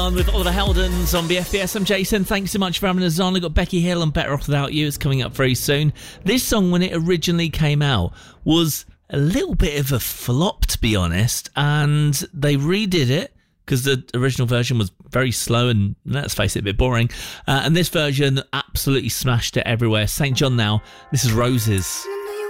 On with all the Heldens on BFBS. I'm Jason. Thanks so much for having us on. I've got Becky Hill and Better Off Without You. It's coming up very soon. This song, when it originally came out, was a little bit of a flop, to be honest, and they redid it because the original version was very slow and, let's face it, a bit boring. And this version absolutely smashed it everywhere. St. John now. This is Roses.